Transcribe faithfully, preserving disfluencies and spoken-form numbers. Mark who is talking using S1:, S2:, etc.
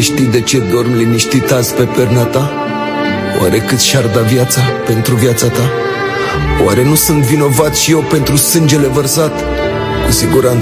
S1: știi de ce dormi liniștit azi pe perna ta? Oare cât și-ar da viața pentru viața ta? Oare nu sunt vinovat și eu pentru sângele vărsat? Cu siguranță